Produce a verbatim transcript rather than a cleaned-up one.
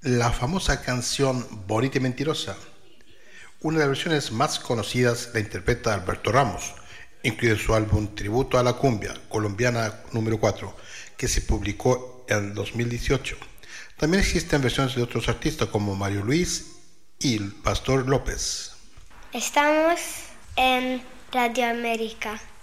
La famosa canción Bonita y Mentirosa, una de las versiones más conocidas, la interpreta Alberto Ramos, incluido en su álbum Tributo a la Cumbia Colombiana número cuatro, que se publicó en dos mil dieciocho. También existen versiones de otros artistas como Mario Luis y el Pastor López. Estamos en Radio América.